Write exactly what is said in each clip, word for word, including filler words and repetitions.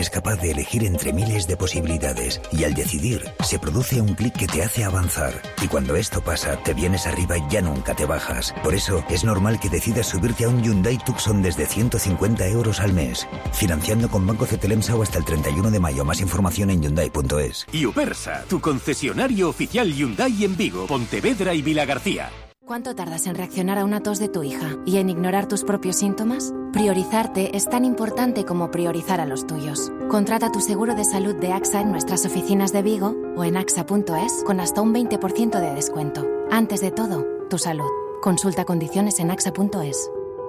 Es capaz de elegir entre miles de posibilidades y al decidir se produce un clic que te hace avanzar. Y cuando esto pasa, te vienes arriba y ya nunca te bajas. Por eso es normal que decidas subirte a un Hyundai Tucson desde ciento cincuenta euros al mes. Financiando con Banco Cetelemsau hasta el treinta y uno de mayo. Más información en hyundai punto es. Upersa, tu concesionario oficial Hyundai en Vigo, Pontevedra y Vilagarcía. ¿Cuánto tardas en reaccionar a una tos de tu hija y en ignorar tus propios síntomas? Priorizarte es tan importante como priorizar a los tuyos. Contrata tu seguro de salud de AXA en nuestras oficinas de Vigo o en axa punto es con hasta un veinte por ciento de descuento. Antes de todo, tu salud. Consulta condiciones en axa punto es.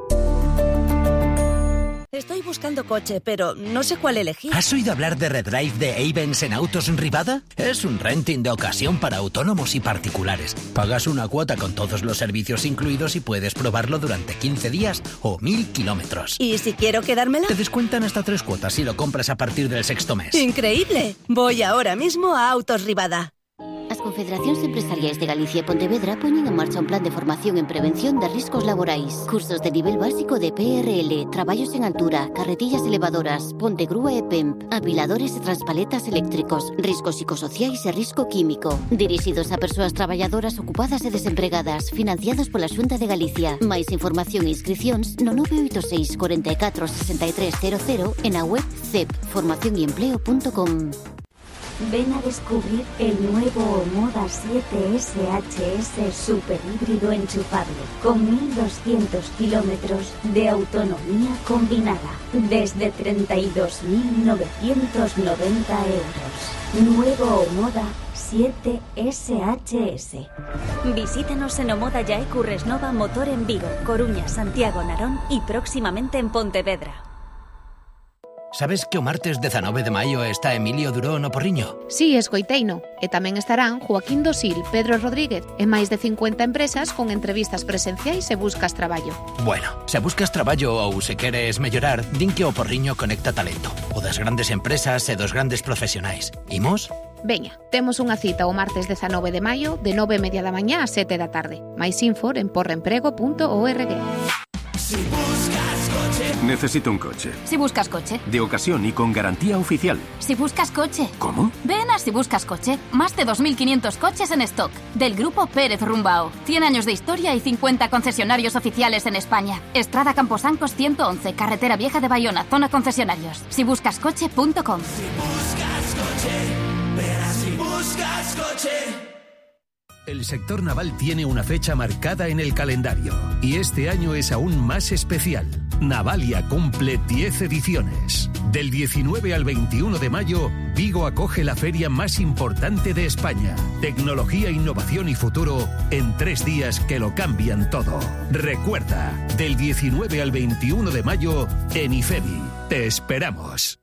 Estoy buscando coche, pero no sé cuál elegir. ¿Has oído hablar de Redrive de Ayvens en Autos Rivada? Es un renting de ocasión para autónomos y particulares. Pagas una cuota con todos los servicios incluidos y puedes probarlo durante quince días o mil kilómetros. ¿Y si quiero quedármela? Te descuentan hasta tres cuotas si lo compras a partir del sexto mes. ¡Increíble! Voy ahora mismo a Autos Rivada. As confederacións empresariais de Galicia e Pontevedra poñen en marcha un plan de formación en prevención de riscos laborais. Cursos de nivel básico de P R L, traballos en altura, carretillas elevadoras, ponte grúa e P E M P, apiladores e transpaletas eléctricos, riscos psicosociais e risco químico. Dirixidos a persoas traballadoras ocupadas e desempregadas, financiados pola Xunta de Galicia. Mais información e inscricións no nove oito seis, catro catro, seis tres cero cero e na web c e p formación y empleo punto com. Ven a descubrir el nuevo Omoda siete S H S super híbrido enchufable con mil doscientos kilómetros de autonomía combinada desde treinta y dos mil novecientos noventa euros. Nuevo Omoda siete S H S. Visítanos en Omoda Yae Curresnova Motor en Vigo, Coruña, Santiago, Narón y próximamente en Pontevedra. Sabes que o martes dezanove de maio está Emilio Duró no Porriño? Sí, escoiteino. E tamén estarán Joaquín Dosil, Pedro Rodríguez e máis de cincuenta empresas con entrevistas presenciais e buscas traballo. Bueno, se buscas traballo ou se queres mellorar, din que o Porriño conecta talento. O das grandes empresas e dos grandes profesionais. Imos? Veña, temos unha cita o martes dezanove de maio de nove e media da mañá a sete da tarde. Mais info en porremprego punto org. Si buscas coche. Necesito un coche. Si buscas coche. De ocasión y con garantía oficial. Si buscas coche. ¿Cómo? Ven a Si buscas coche. Más de dos mil quinientos coches en stock. Del grupo Pérez Rumbao. cien años de historia y cincuenta concesionarios oficiales en España. Estrada Camposancos ciento once, Carretera Vieja de Bayona, zona concesionarios. si buscas coche punto com. Si buscas coche. Ven a Si buscas coche. El sector naval tiene una fecha marcada en el calendario y este año es aún más especial. Navalia cumple diez ediciones. Del diecinueve al veintiuno de mayo, Vigo acoge la feria más importante de España. Tecnología, innovación y futuro en tres días que lo cambian todo. Recuerda, del diecinueve al veintiuno de mayo en IFEMI. Te esperamos.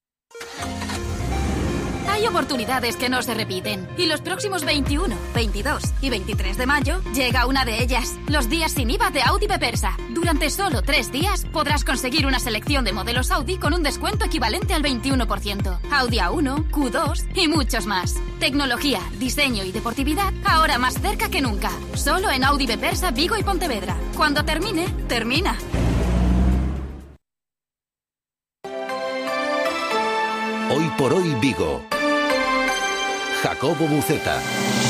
Hay oportunidades que no se repiten. Y los próximos veintiuno, veintidós y veintitrés de mayo llega una de ellas. Los días sin I V A de Audi Bepersa. Durante solo tres días podrás conseguir una selección de modelos Audi con un descuento equivalente al veintiuno por ciento. Audi A uno, Q dos y muchos más. Tecnología, diseño y deportividad ahora más cerca que nunca. Solo en Audi Bepersa, Vigo y Pontevedra. Cuando termine, termina. Hoy por hoy Vigo. Jacobo Buceta.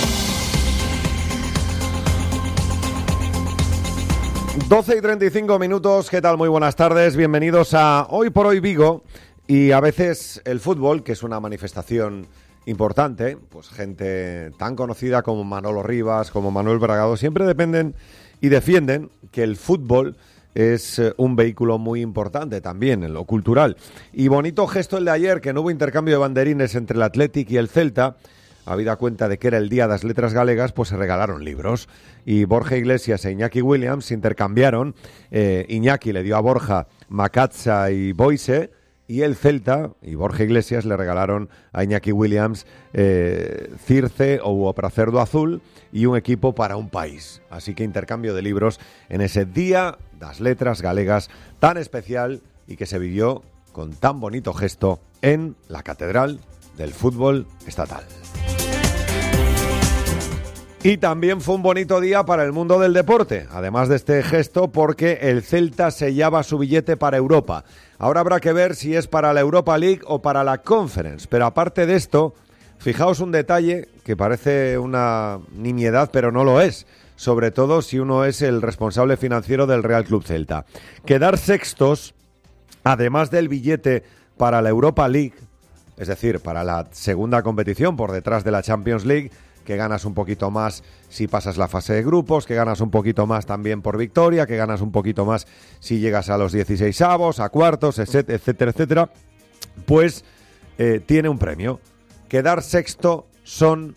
doce y treinta y cinco minutos, ¿qué tal? Muy buenas tardes, bienvenidos a Hoy por Hoy Vigo. Y a veces el fútbol, que es una manifestación importante, pues gente tan conocida como Manolo Rivas, como Manuel Bragado, siempre dependen y defienden que el fútbol es un vehículo muy importante también en lo cultural. Y bonito gesto el de ayer, que no hubo intercambio de banderines entre el Athletic y el Celta. Habida cuenta de que era el Día das Letras Galegas, pues se regalaron libros. Y Borja Iglesias e Iñaki Williams intercambiaron. Eh, Iñaki le dio a Borja Macazza y Boise, y el Celta y Borja Iglesias le regalaron a Iñaki Williams eh, Circe ou o Pracerdo Azul y un equipo para un país. Así que intercambio de libros en ese Día das Letras Galegas tan especial y que se vivió con tan bonito gesto en la Catedral del Fútbol Estatal. Y también fue un bonito día para el mundo del deporte, además de este gesto, porque el Celta sellaba su billete para Europa. Ahora habrá que ver si es para la Europa League o para la Conference, pero aparte de esto, fijaos un detalle que parece una nimiedad, pero no lo es, sobre todo si uno es el responsable financiero del Real Club Celta. Quedar sextos, además del billete para la Europa League, es decir, para la segunda competición por detrás de la Champions League, que ganas un poquito más si pasas la fase de grupos, que ganas un poquito más también por victoria, que ganas un poquito más si llegas a los dieciseisavos, a cuartos, etcétera, etcétera, pues eh, tiene un premio. Quedar sexto son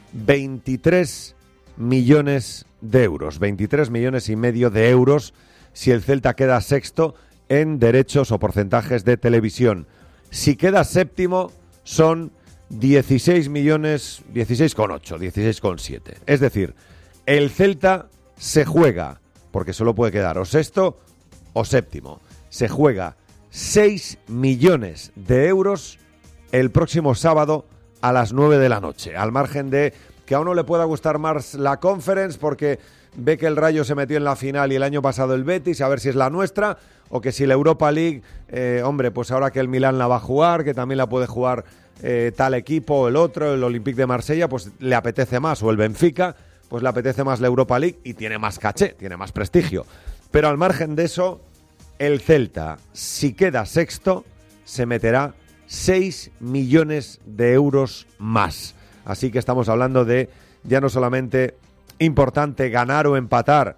veintitrés millones de euros, veintitrés millones y medio de euros si el Celta queda sexto en derechos o porcentajes de televisión. Si queda séptimo son dieciséis millones, dieciséis coma ocho, dieciséis coma siete. Es decir, el Celta se juega, porque solo puede quedar o sexto o séptimo, se juega seis millones de euros el próximo sábado a las nueve de la noche, al margen de que a uno le pueda gustar más la Conference porque ve que el Rayo se metió en la final y el año pasado el Betis, a ver si es la nuestra, o que si la Europa League, eh, hombre, pues ahora que el Milán la va a jugar, que también la puede jugar eh, tal equipo o el otro, el Olympique de Marsella, pues le apetece más, o el Benfica, pues le apetece más la Europa League y tiene más caché, tiene más prestigio. Pero al margen de eso, el Celta, si queda sexto, se meterá seis millones de euros más. Así que estamos hablando de ya no solamente importante ganar o empatar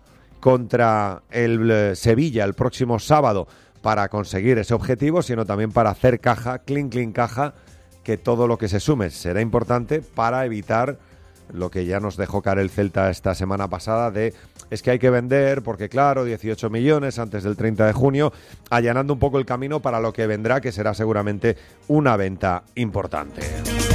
contra el eh, Sevilla el próximo sábado para conseguir ese objetivo, sino también para hacer caja, clean, clean caja, que todo lo que se sume será importante para evitar lo que ya nos dejó caer el Celta esta semana pasada de es que hay que vender porque claro, dieciocho millones antes del treinta de junio, allanando un poco el camino para lo que vendrá, que será seguramente una venta importante.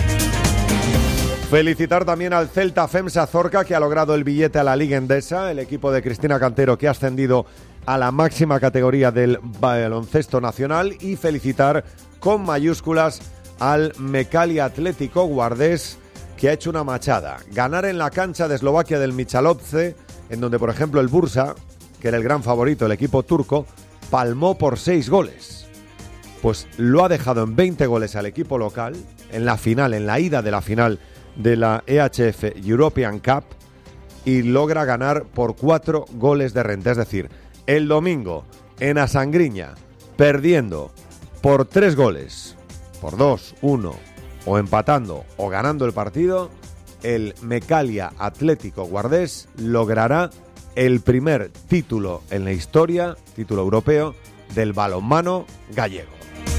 Felicitar también al Celta FEMSA Zorca, que ha logrado el billete a la Liga Endesa, el equipo de Cristina Cantero que ha ascendido a la máxima categoría del baloncesto nacional, y felicitar con mayúsculas al Mecalia Atlético Guardés, que ha hecho una machada. Ganar en la cancha de Eslovaquia del Michalovce, en donde por ejemplo el Bursa, que era el gran favorito, el equipo turco, palmó por seis goles. Pues lo ha dejado en veinte goles al equipo local, en la final, en la ida de la final de la E H F European Cup, y logra ganar por cuatro goles de renta. Es decir, el domingo en Asangriña, perdiendo por tres goles, por dos, uno, o empatando o ganando el partido, el Mecalia Atlético Guardés logrará el primer título en la historia, título europeo, del balonmano gallego.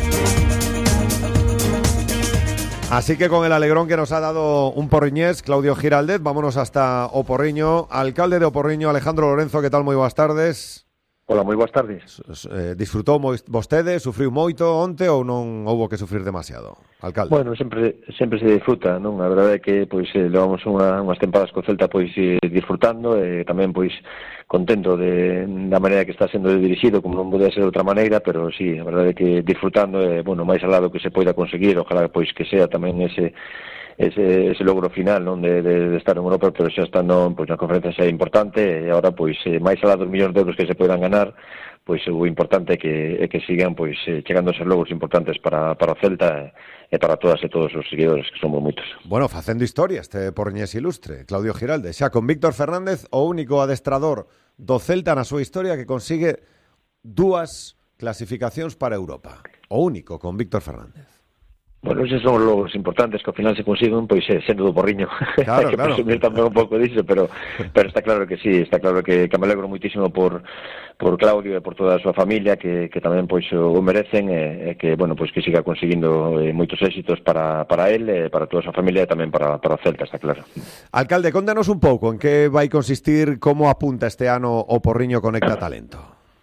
Así que con el alegrón que nos ha dado un porriñés, Claudio Giraldez, vámonos hasta Oporriño. Alcalde de Oporriño, Alejandro Lorenzo, ¿qué tal? Moi boas tardes. Hola, moi boas tardes. Eh, disfrutou vostede, sufriu moito onte ou non houbo que sufrir demasiado, alcalde? Bueno, sempre sempre se disfruta, non? A verdade é que pois eh, levamos unha, unhas tempadas co Celta pois eh, disfrutando e eh, tamén pois contento de da maneira que está sendo dirixido, como non podía ser de outra maneira, pero sí, a verdade é que disfrutando e eh, bueno, máis alá do que se poida conseguir, ojalá pois que sea tamén ese ese, ese logro final, non, de, de, de estar en Europa, pero xa estando pois na conferencia xa é importante, e agora pois eh, máis alá dos millóns de euros que se poidan ganar, pois o importante é que é que sigan pois eh, chegando esos logros importantes para para o Celta e para todas e todos os seguidores, que somos moitos. Bueno, facendo historia este porriñés ilustre, Claudio Giralde, xa con Víctor Fernández, o único adestrador do Celta na súa historia que consigue dúas clasificacións para Europa. O único, con Víctor Fernández. Bueno, esos son os logros importantes que ao final se consiguen, pois eh, sendo do Porriño. Claro, Hai que claro. presumir tamén un pouco disso, pero pero está claro que sí, está claro que, que me alegro muitísimo por por Claudio e por toda a súa familia, que, que tamén pois o merecen, e, e que, bueno, pois que siga conseguindo eh, moitos éxitos para, para él, e para toda a súa familia, e tamén para, para o Celta, está claro. Alcalde, contanos un pouco en que vai consistir, como apunta este ano o Porriño Conecta Talento.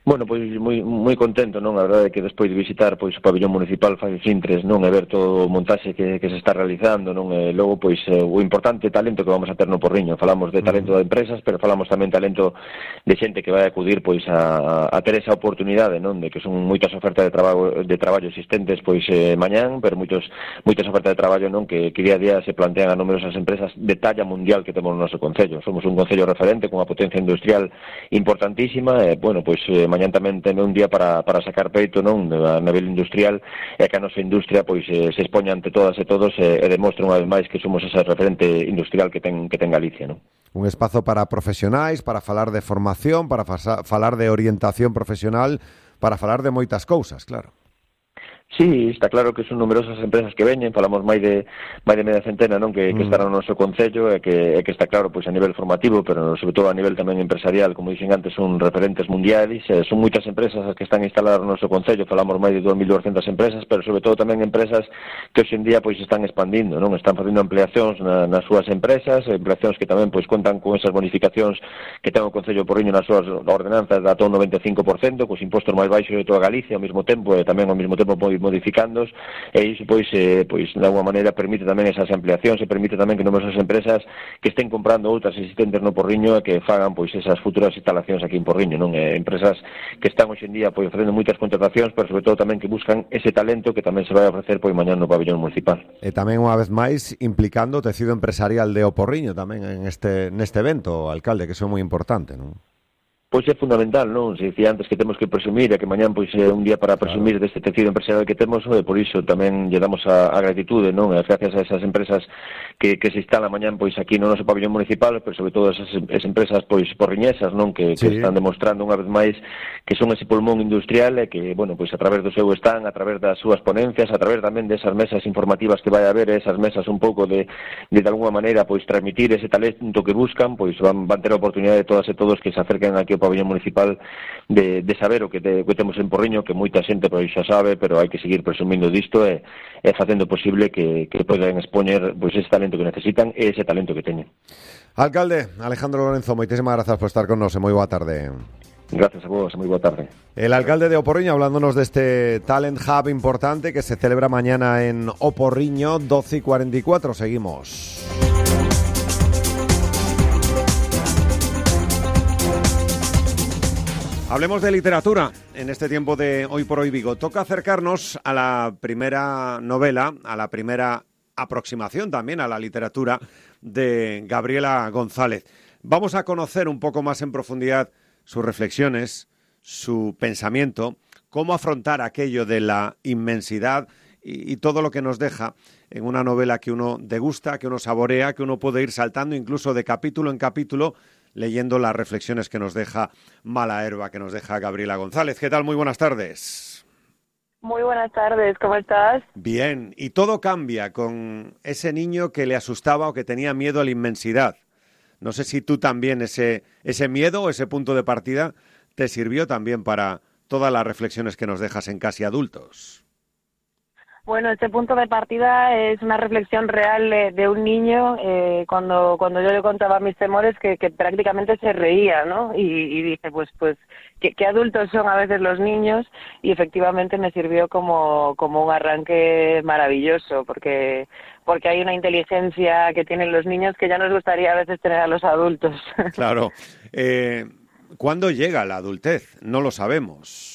Bueno, pois moi moi contento, non? A verdade é que despois de visitar pois o pabillón municipal fai Fintres, non? E ver todo o montaxe que, que se está realizando, non? E logo, pois, o importante talento que vamos a ter no Porriño. Falamos de talento de empresas, pero falamos tamén talento de xente que vai acudir, pois, a, a ter esa oportunidade, non? De que son moitas ofertas de traballo de traballo existentes, pois, eh, mañán, pero moitos moitas ofertas de traballo, non? Que, que día a día se plantean a numerosas empresas de talla mundial que temos no noso concello. Somos un concello referente con unha potencia industrial importantísima, e, bueno, pois, eh, mañán tamén ten un día para, para sacar peito, non, a nivel industrial, e que a nosa industria pois eh, se expoña ante todas e todos e, e demostre unha vez máis que somos ese referente industrial que ten que ten Galicia, non? Un espazo para profesionais, para falar de formación, para fasa, falar de orientación profesional, para falar de moitas cousas, claro. Sí, está claro que son numerosas empresas que veñen, falamos máis de máis de media centena, non, que, que mm. están no noso concello e que, e que está claro pois a nivel formativo, pero sobre todo a nivel tamén empresarial, como dixen antes, son referentes mundiais, eh, son moitas empresas as que están instaladas no noso concello, falamos máis de dos mil doscientas empresas, pero sobre todo tamén empresas que hoxe en día pois están expandindo, non, están facendo ampliacións na, nas súas empresas, ampliacións que tamén pois contan con esas bonificacións que ten o Concello Porriño nas súas ordenanzas da todo o noventa e cinco por cento, cos impostos máis baixos de toda Galicia ao mesmo tempo, e tamén ao mesmo tempo moi modificándos, e iso pois eh, pois de alguma maneira permite tamén esas ampliacións, e permite tamén que numerosas empresas que estén comprando outras existentes no Porriño e que fagan pois esas futuras instalacións aquí en Porriño, non? E empresas que están hoxe en día pois facendo moitas contratacións, pero sobre todo tamén que buscan ese talento que tamén se vai a ofrecer pois mañá no pabillón municipal. E tamén unha vez máis implicando o tecido empresarial de O Porriño tamén en este neste evento, alcalde, que é moi importante, non? Pois é fundamental, non? Se dicía antes que temos que presumir e que mañán pois é un día para presumir claro. deste tecido empresarial que temos, e por iso tamén lle damos a, a gratitude, non? E gracias a esas empresas que, que se instalan mañán pois aquí no noso pabillón municipal, pero sobre todo esas, esas empresas pois porriñesas, non? Que, sí. que están demostrando unha vez máis que son ese pulmón industrial e que, bueno, pois a través do seu stand, a través das súas ponencias, a través tamén desas mesas informativas que vai haber, esas mesas un pouco de, de, de alguna maneira, pois transmitir ese talento que buscan, pois van, van ter a oportunidade de todas e todos que se acerquen aquí pabillón municipal de, de saber o que, te, que temos en Porriño, que moita xente pois xa sabe, pero hai que seguir presumindo disto e, e facendo posible que, que poden expoñer pois ese talento que necesitan e ese talento que teñen. Alcalde Alejandro Lorenzo, moitísimas grazas por estar con nos e moi boa tarde. Gracias a vos, moi boa tarde. El alcalde de O Porriño hablándonos de este Talent Hub importante que se celebra mañana en O Porriño, doce y cuarenta y cuatro. Seguimos. Hablemos de literatura en este tiempo de Hoy por Hoy Vigo. Toca acercarnos a la primera novela, a la primera aproximación también a la literatura de Gabriela González. Vamos a conocer un poco más en profundidad sus reflexiones, su pensamiento, cómo afrontar aquello de la inmensidad y, y todo lo que nos deja en una novela que uno degusta, que uno saborea, que uno puede ir saltando incluso de capítulo en capítulo, leyendo las reflexiones que nos deja Mala Herba, que nos deja Gabriela González. ¿Qué tal? Muy buenas tardes. Muy buenas tardes, ¿cómo estás? Bien, y todo cambia con ese niño que le asustaba o que tenía miedo a la inmensidad. No sé si tú también ese, ese miedo o ese punto de partida te sirvió también para todas las reflexiones que nos dejas en Casi Adultos. Bueno, este punto de partida es una reflexión real de, de un niño eh, cuando cuando yo le contaba mis temores que, que prácticamente se reía, ¿no? Y, y dije, pues pues ¿qué, qué adultos son a veces los niños, y efectivamente me sirvió como como un arranque maravilloso, porque porque hay una inteligencia que tienen los niños que ya nos gustaría a veces tener a los adultos. Claro. Eh, ¿Cuándo llega la adultez? No lo sabemos.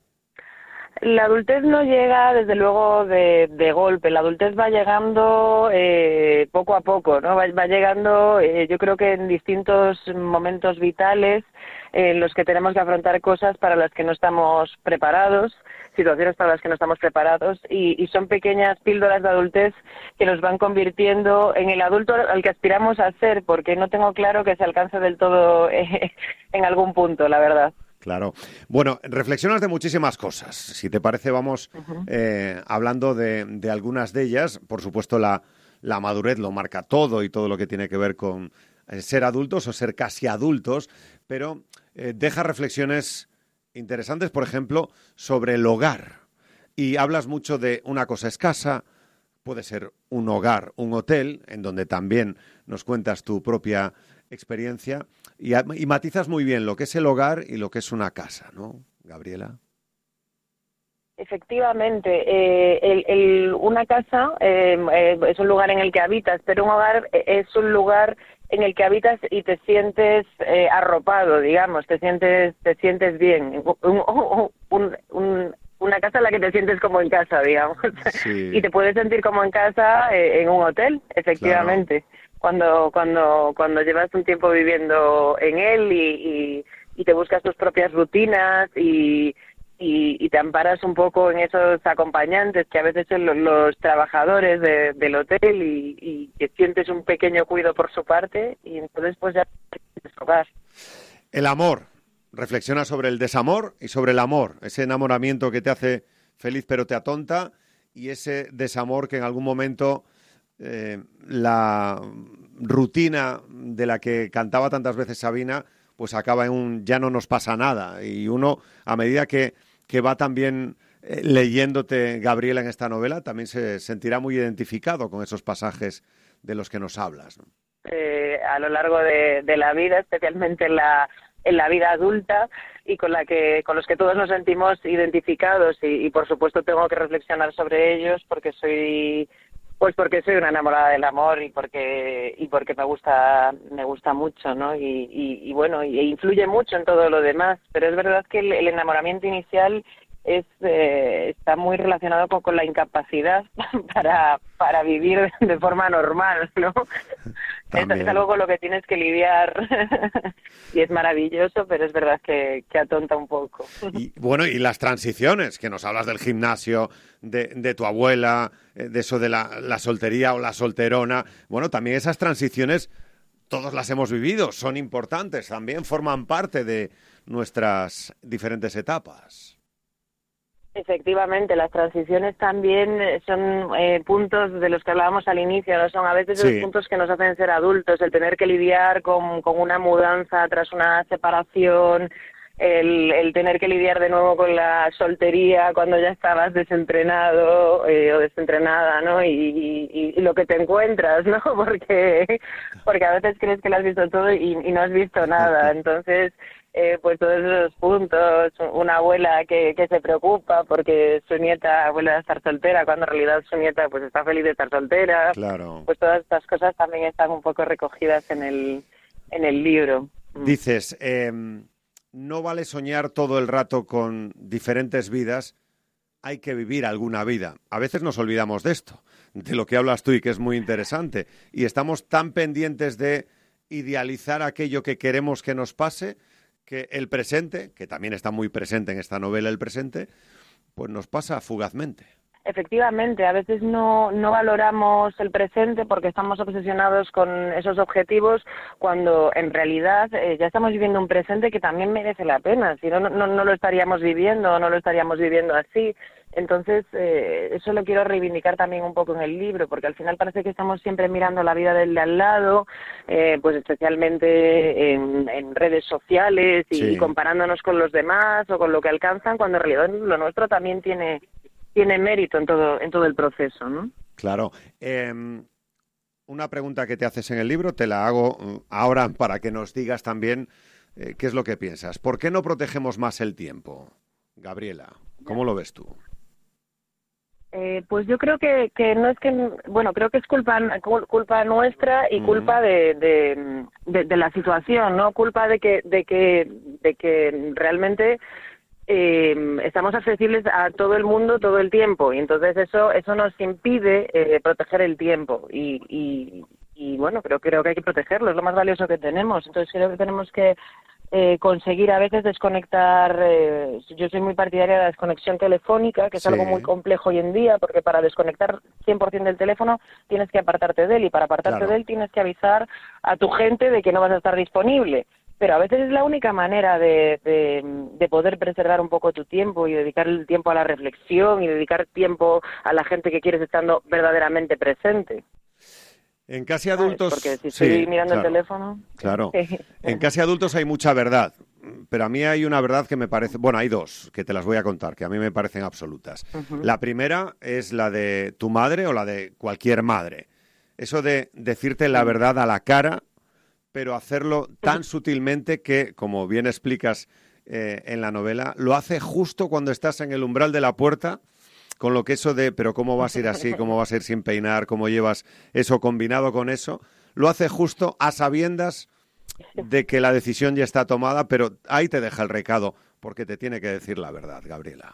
La adultez no llega, desde luego, de, de golpe. La adultez va llegando eh, poco a poco, ¿no? Va, va llegando, eh, yo creo que en distintos momentos vitales eh, en los que tenemos que afrontar cosas para las que no estamos preparados, situaciones para las que no estamos preparados, y, y son pequeñas píldoras de adultez que nos van convirtiendo en el adulto al que aspiramos a ser, porque no tengo claro que se alcance del todo eh, en algún punto, la verdad. Claro. Bueno, reflexionas de muchísimas cosas. Si te parece, vamos uh-huh. eh, hablando de, de algunas de ellas. Por supuesto, la, la madurez lo marca todo y todo lo que tiene que ver con eh, ser adultos o ser casi adultos, pero eh, deja reflexiones interesantes, por ejemplo, sobre el hogar. Y hablas mucho de una cosa escasa, puede ser un hogar, un hotel, en donde también nos cuentas tu propia experiencia, y, y matizas muy bien lo que es el hogar y lo que es una casa, ¿no? Gabriela. Efectivamente, eh, el, el, una casa eh, eh, es un lugar en el que habitas, pero un hogar es un lugar en el que habitas y te sientes eh, arropado, digamos, te sientes te sientes bien. Un, un, un, una casa en la que te sientes como en casa, digamos. Sí. Y te puedes sentir como en casa eh, en un hotel, efectivamente. Claro. Cuando cuando cuando llevas un tiempo viviendo en él y, y, y te buscas tus propias rutinas y Y, y te amparas un poco en esos acompañantes que a veces son los, los trabajadores de, del hotel y, y que sientes un pequeño cuidado por su parte y entonces pues ya tienes hogar. El amor. Reflexiona sobre el desamor y sobre el amor. Ese enamoramiento que te hace feliz pero te atonta y ese desamor que en algún momento eh, la rutina de la que cantaba tantas veces Sabina pues acaba en un ya no nos pasa nada. Y uno, a medida que que va también eh, leyéndote, Gabriela, en esta novela, también se sentirá muy identificado con esos pasajes de los que nos hablas, ¿no? Eh, a lo largo de, de la vida, especialmente en la, en la vida adulta, y con la que con los que todos nos sentimos identificados, y, y por supuesto tengo que reflexionar sobre ellos porque soy... Pues porque soy una enamorada del amor y porque y porque me gusta me gusta mucho, ¿no? Y, y, y bueno, y influye mucho en todo lo demás. Pero es verdad que el, el enamoramiento inicial es eh, está muy relacionado con, con la incapacidad para para vivir de forma normal, ¿no? Es, es algo con lo que tienes que lidiar y es maravilloso, pero es verdad que, que atonta un poco. Y bueno, y las transiciones, que nos hablas del gimnasio, de, de tu abuela, de eso de la, la soltería o la solterona. Bueno, también esas transiciones todos las hemos vivido, son importantes, también forman parte de nuestras diferentes etapas. Efectivamente, las transiciones también son eh, puntos de los que hablábamos al inicio, ¿no? Son a veces sí. Los puntos que nos hacen ser adultos, el tener que lidiar con, con una mudanza tras una separación, el, el tener que lidiar de nuevo con la soltería cuando ya estabas desentrenado eh, o desentrenada, ¿no? Y, y, y lo que te encuentras, ¿no? Porque, porque a veces crees que lo has visto todo y, y no has visto nada, entonces... Eh, pues todos esos puntos, una abuela que, que se preocupa porque su nieta vuelve a estar soltera cuando en realidad su nieta pues está feliz de estar soltera. Claro. Pues todas estas cosas también están un poco recogidas en el en el libro. Dices, eh, no vale soñar todo el rato con diferentes vidas, hay que vivir alguna vida. A veces nos olvidamos de esto, de lo que hablas tú y que es muy interesante, y estamos tan pendientes de idealizar aquello que queremos que nos pase que el presente, que también está muy presente en esta novela, el presente, pues nos pasa fugazmente. Efectivamente, a veces no, no valoramos el presente porque estamos obsesionados con esos objetivos cuando en realidad eh, ya estamos viviendo un presente que también merece la pena, si no, no, no lo estaríamos viviendo, no lo estaríamos viviendo así. Entonces, eh, eso lo quiero reivindicar también un poco en el libro, porque al final parece que estamos siempre mirando la vida del de al lado, eh, pues especialmente en, en redes sociales y sí. comparándonos con los demás o con lo que alcanzan, cuando en realidad lo nuestro también tiene tiene mérito en todo en todo el proceso, ¿no? Claro. Eh, una pregunta que te haces en el libro, te la hago ahora para que nos digas también eh, qué es lo que piensas. ¿Por qué no protegemos más el tiempo? Gabriela, ¿cómo lo ves tú? Eh, pues yo creo que, que no es que, bueno, creo que es culpa culpa nuestra y culpa de, de, de, de la situación, ¿no? Culpa de que de que de que realmente eh, estamos accesibles a todo el mundo todo el tiempo y entonces eso eso nos impide eh, proteger el tiempo y, y, y bueno, creo creo que hay que protegerlo, es lo más valioso que tenemos. Entonces creo que tenemos que Eh, conseguir a veces desconectar, eh, yo soy muy partidaria de la desconexión telefónica, que es sí. algo muy complejo hoy en día, porque para desconectar cien por ciento del teléfono tienes que apartarte de él, y para apartarte claro. de él tienes que avisar a tu gente de que no vas a estar disponible. Pero a veces es la única manera de, de, de poder preservar un poco tu tiempo y dedicar el tiempo a la reflexión y dedicar tiempo a la gente que quieres estando verdaderamente presente. En Casi Adultos... Porque si estoy sí, mirando claro, el teléfono... Claro. En Casi Adultos hay mucha verdad, pero a mí hay una verdad que me parece... Bueno, hay dos, que te las voy a contar, que a mí me parecen absolutas. Uh-huh. La primera es la de tu madre o la de cualquier madre. Eso de decirte la verdad a la cara, pero hacerlo tan sutilmente que, como bien explicas eh, en la novela, lo hace justo cuando estás en el umbral de la puerta, con lo que eso de, pero ¿cómo vas a ir así? ¿Cómo vas a ir sin peinar? ¿Cómo llevas eso combinado con eso? Lo hace justo a sabiendas de que la decisión ya está tomada, pero ahí te deja el recado, porque te tiene que decir la verdad, Gabriela.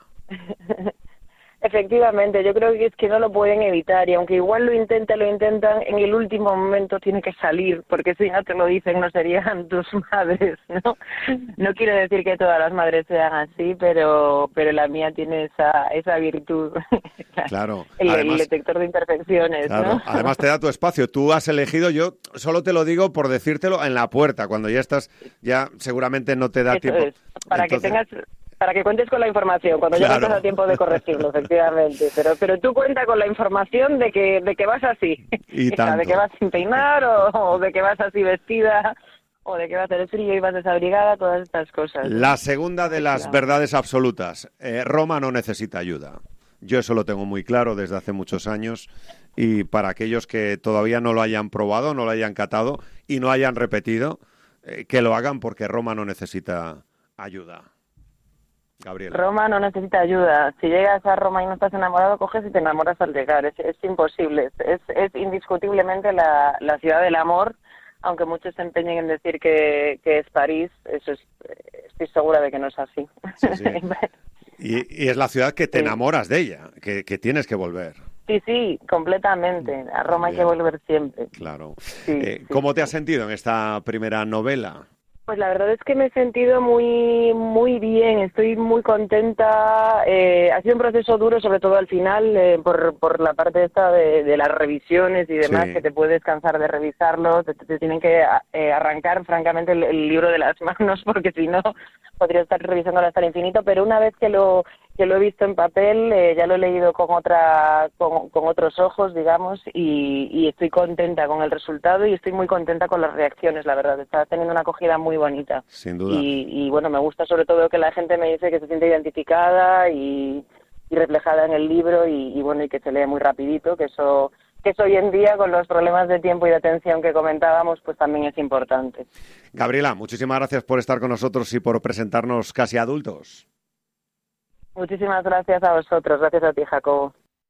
Efectivamente, yo creo que es que no lo pueden evitar y aunque igual lo intentan, lo intentan, en el último momento tiene que salir, porque si no te lo dicen no serían tus madres, ¿no? No quiero decir que todas las madres sean así, pero pero la mía tiene esa esa virtud. Claro. el, además, el detector de imperfecciones, claro, ¿no? Además te da tu espacio. Tú has elegido, yo solo te lo digo por decírtelo en la puerta, cuando ya estás, ya seguramente no te da Eso tiempo. es, para Entonces, que tengas... Para que cuentes con la información, cuando claro. ya no te da tiempo de corregirlo, efectivamente. Pero pero tú cuenta con la información de que de que vas así. Y O sea, tanto. de que vas sin peinar o, o de que vas así vestida o de que va a hacer frío y vas desabrigada, todas estas cosas. La segunda de las verdades absolutas. Eh, Roma no necesita ayuda. Yo eso lo tengo muy claro desde hace muchos años y para aquellos que todavía no lo hayan probado, no lo hayan catado y no hayan repetido, eh, que lo hagan porque Roma no necesita ayuda. Gabriela. Roma no necesita ayuda. Si llegas a Roma y no estás enamorado, coges y te enamoras al llegar. Es, es imposible. Es, es indiscutiblemente la, la ciudad del amor, aunque muchos se empeñen en decir que, que es París. Eso es, estoy segura de que no es así. Sí, sí. y, y es la ciudad que te sí. enamoras de ella, que, que tienes que volver. Sí, sí, completamente. A Roma Bien. Hay que volver siempre. Claro. Sí, eh, sí, ¿Cómo sí. te has sentido en esta primera novela? Pues la verdad es que me he sentido muy muy bien, estoy muy contenta. Eh, ha sido un proceso duro, sobre todo al final, eh, por, por la parte esta de, de las revisiones y demás, sí. que te puedes cansar de revisarlo, te, te tienen que eh, arrancar francamente el, el libro de las manos, porque si no podría estar revisándolo hasta el infinito, pero una vez que lo que lo he visto en papel, eh, ya lo he leído con otra con, con otros ojos, digamos, y, y estoy contenta con el resultado y estoy muy contenta con las reacciones, la verdad. Está teniendo una acogida muy bonita. Sin duda. Y, y bueno, me gusta sobre todo que la gente me dice que se siente identificada y, y reflejada en el libro y, y bueno, y que se lee muy rapidito, que eso que eso hoy en día, con los problemas de tiempo y de atención que comentábamos, pues también es importante. Gabriela, muchísimas gracias por estar con nosotros y por presentarnos Casi Adultos. Muchísimas gracias a vosotros, gracias a ti, Jacobo.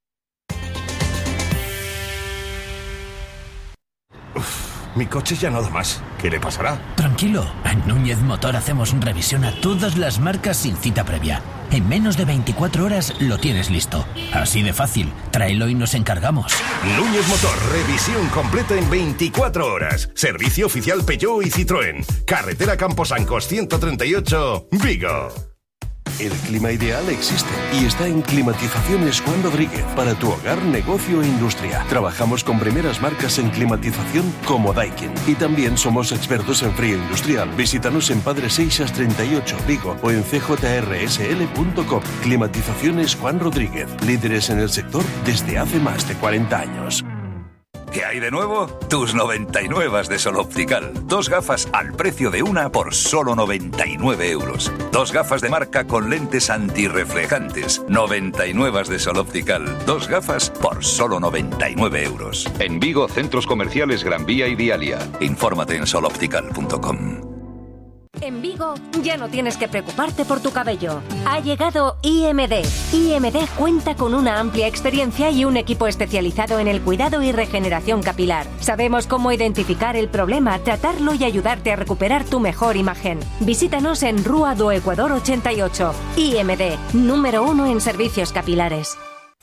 Uf, mi coche ya no da más. ¿Qué le pasará? Tranquilo, en Núñez Motor hacemos revisión a todas las marcas sin cita previa. En menos de veinticuatro horas lo tienes listo. Así de fácil, tráelo y nos encargamos. Núñez Motor, revisión completa en veinticuatro horas. Servicio oficial Peugeot y Citroën. Carretera Camposancos ciento treinta y ocho, Vigo. El clima ideal existe y está en Climatizaciones Juan Rodríguez para tu hogar, negocio e industria. Trabajamos con primeras marcas en climatización como Daikin y también somos expertos en frío industrial. Visítanos en Padre Seixas treinta y ocho, Vigo o en c j r s l punto com. Climatizaciones Juan Rodríguez, líderes en el sector desde hace más de cuarenta años. ¿Qué hay de nuevo? Tus noventa y nueve de Sol Optical. Dos gafas al precio de una por solo noventa y nueve euros. Dos gafas de marca con lentes antirreflejantes. noventa y nueve de Sol Optical. Dos gafas por solo noventa y nueve euros. En Vigo, centros comerciales Gran Vía y Dialia. Infórmate en sol optical punto com. En Vigo ya no tienes que preocuparte por tu cabello. Ha llegado I M D. I M D cuenta con una amplia experiencia y un equipo especializado en el cuidado y regeneración capilar. Sabemos cómo identificar el problema, tratarlo y ayudarte a recuperar tu mejor imagen. Visítanos en Rúa do Ecuador ochenta y ocho. I M D, número uno en servicios capilares.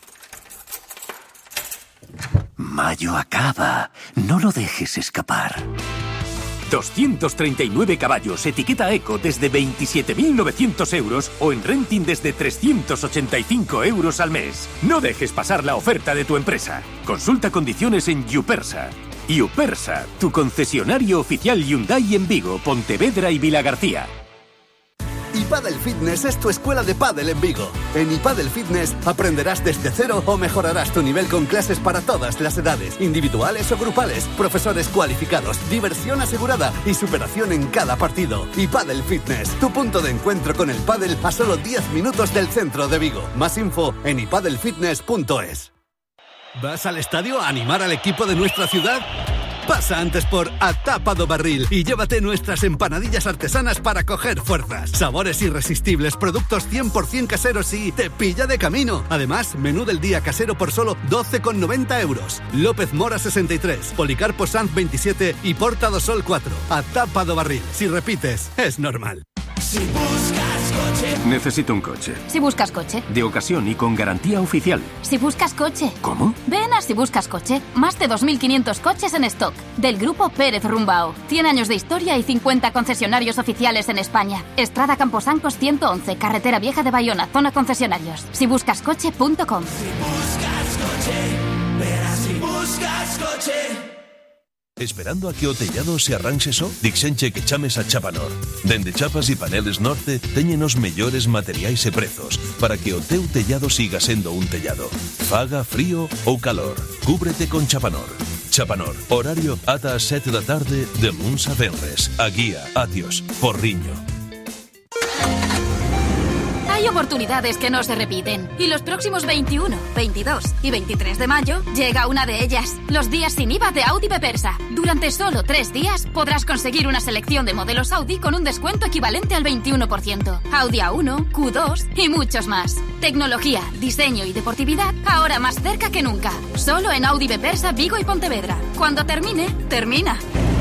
Mayo acaba. No lo dejes escapar. doscientos treinta y nueve caballos, etiqueta Eco desde veintisiete mil novecientos euros o en renting desde trescientos ochenta y cinco euros al mes. No dejes pasar la oferta de tu empresa. Consulta condiciones en Yupersa. Yupersa, tu concesionario oficial Hyundai en Vigo, Pontevedra y Vilagarcía. iPadel Fitness es tu escuela de pádel en Vigo. En iPadel Fitness aprenderás desde cero o mejorarás tu nivel con clases para todas las edades, individuales o grupales, profesores cualificados, diversión asegurada y superación en cada partido. iPadel Fitness, tu punto de encuentro con el pádel a solo diez minutos del centro de Vigo. Más info en i padel fitness punto es. ¿Vas al estadio a animar al equipo de nuestra ciudad? Pasa antes por A Tapa do Barril y llévate nuestras empanadillas artesanas para coger fuerzas. Sabores irresistibles, productos cien por ciento caseros y te pilla de camino. Además, menú del día casero por solo doce con noventa euros. López Mora sesenta y tres, Policarpo Sanz veintisiete y Porta do Sol cuatro. A Tapa do Barril. Si repites, es normal. Si buscas coche. Necesito un coche. Si buscas coche. De ocasión y con garantía oficial. Si buscas coche. ¿Cómo? Ven a Si buscas coche. Más de dos mil quinientos coches en stock. Del grupo Pérez Rumbao. cien años de historia y cincuenta concesionarios oficiales en España. Estrada Camposancos ciento once, Carretera Vieja de Bayona, zona concesionarios. si buscas coche punto com. Si buscas coche, verás Si buscas coche. Esperando a que o tellado se arranxe só? Dixenche que chames a Chapanor. Dende Chapas e Paneles Norte teñen os mellores materiais e prezos para que o teu tellado siga sendo un tellado. Faga frío ou calor, cúbrete con Chapanor. Chapanor, horario ata as sete da tarde de luns a venres. A guía, Atios, Porriño. Hay oportunidades que no se repiten. Y los próximos veintiuno, veintidós y veintitrés de mayo llega una de ellas. Los días sin I V A de Audi Bepersa. Durante solo tres días podrás conseguir una selección de modelos Audi con un descuento equivalente al veintiuno por ciento. Audi A uno, Q dos y muchos más. Tecnología, diseño y deportividad ahora más cerca que nunca. Solo en Audi Bepersa, Vigo y Pontevedra. Cuando termine, termina.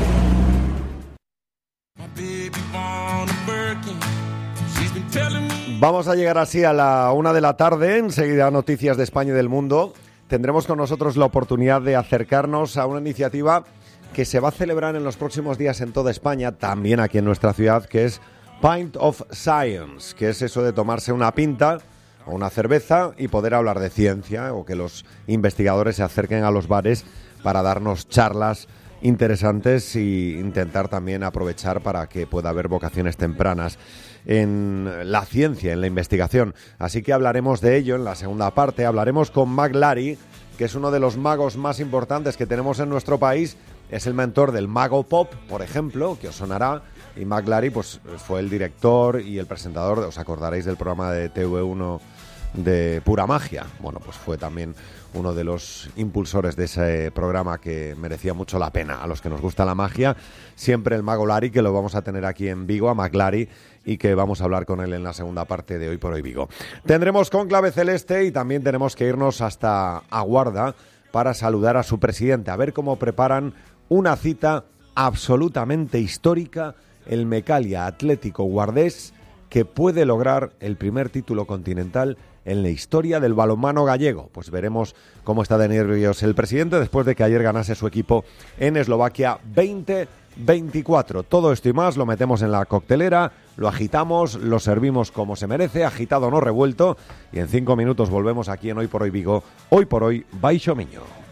Vamos a llegar así a la una de la tarde, enseguida noticias de España y del mundo. Tendremos con nosotros la oportunidad de acercarnos a una iniciativa que se va a celebrar en los próximos días en toda España, también aquí en nuestra ciudad, que es Pint of Science, que es eso de tomarse una pinta o una cerveza y poder hablar de ciencia, o que los investigadores se acerquen a los bares para darnos charlas interesantes e intentar también aprovechar para que pueda haber vocaciones tempranas en la ciencia, en la investigación. Así que hablaremos de ello en la segunda parte. Hablaremos con Mac Lary, que es uno de los magos más importantes que tenemos en nuestro país. Es el mentor del Mago Pop, por ejemplo, que os sonará. Y Mac Lary pues, fue el director y el presentador, os acordaréis del programa de T V uno de Pura Magia. Bueno, pues fue también uno de los impulsores de ese programa que merecía mucho la pena. A los que nos gusta la magia, siempre el Mago Lary, que lo vamos a tener aquí en Vigo, a Mac Lary, y que vamos a hablar con él en la segunda parte de Hoy por Hoy Vigo. Tendremos Cónclave Celeste y también tenemos que irnos hasta Aguarda para saludar a su presidente, a ver cómo preparan una cita absolutamente histórica, el Mecalia Atlético Guardés, que puede lograr el primer título continental en la historia del balonmano gallego. Pues veremos cómo está de nervios el presidente después de que ayer ganase su equipo en Eslovaquia veinte veinticuatro. Todo esto y más lo metemos en la coctelera, lo agitamos, lo servimos como se merece, agitado no revuelto, y en cinco minutos volvemos aquí en Hoy por Hoy Vigo, Hoy por Hoy Baixo Miño.